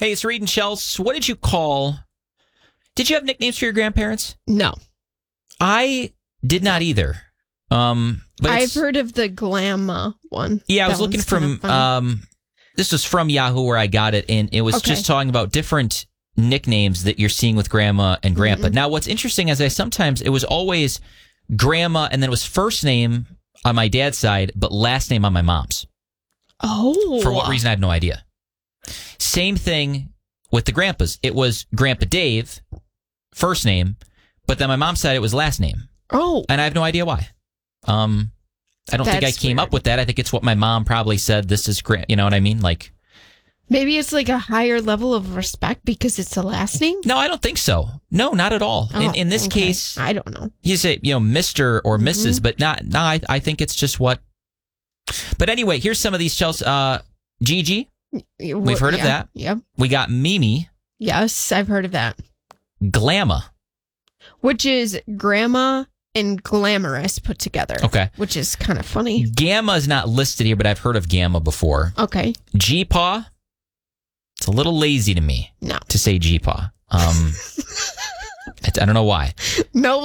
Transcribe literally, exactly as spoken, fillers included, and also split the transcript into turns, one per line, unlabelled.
Hey, it's Reed and Chels. What did you call... Did you have nicknames for your grandparents?
No.
I did not either. Um, but
I've heard of the Glamma one.
Yeah, I was
That
looking
one's
from...
kinda fun.
Um, this was from Yahoo where I got it, and it was
Okay.
just talking about different nicknames that you're seeing with grandma and grandpa.
Mm-hmm.
Now, what's interesting is I sometimes... It was always grandma, and then it was first name on my dad's side, but last name on my mom's.
Oh.
For what reason, I have no idea. Same thing with the grandpas. It was Grandpa Dave, first name, but then my mom's side, it was last name.
Oh.
And I have no idea why. Um, I don't think I
That's
came
weird.
up with that. I think it's what my mom probably said. This is grand. You know what I mean? Like,
Maybe it's like a higher level of respect because it's the last name?
no, I don't think so. No, not at all. in,
Oh,
in this
okay.
case,
I don't know.
you say, you know, Mister or Missus,
Mhm.
but not, no, I, I think it's just what. But anyway, here's some of these Chelsea. Uh, Gigi, we've heard of
Yeah.
that.
Yep.
We got Mimi,
Yes, I've heard of that.
Glamma.
Which is grandma and glamorous put together.
Okay.
Which is kind of funny.
Gamma is not listed here, but I've heard of Gamma before.
Okay.
G-Paw. It's a little lazy to me
No.
to say G-Paw. Um, I I don't know why.
No